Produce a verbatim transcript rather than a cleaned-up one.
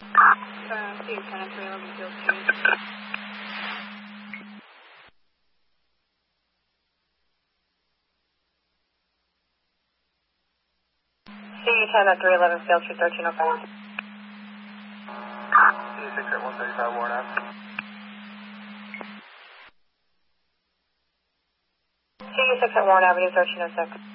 Uh, C ten at three eleven Field Street. C ten at three eleven Field Street, thirteen oh five. C six at one thirty-five Warren Ave. C six at Warren Avenue, thirteen oh six.